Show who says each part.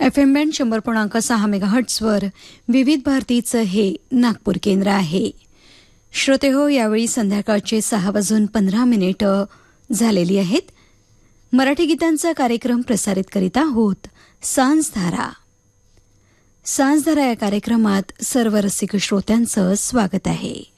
Speaker 1: FM band 100.6 मेगाहर्ट्झवर विविध भारतीचं हे नागपूर केंद्र आहे. श्रोते हो, यावेळी संध्याकाळचे 6:15 झालेली आहेत. मराठी गीतांचा कार्यक्रम प्रसारित करीत आहोत. सांजधारा. सांजधारा या कार्यक्रमात सर्व रसिक श्रोत्यांचं स्वागत आहे.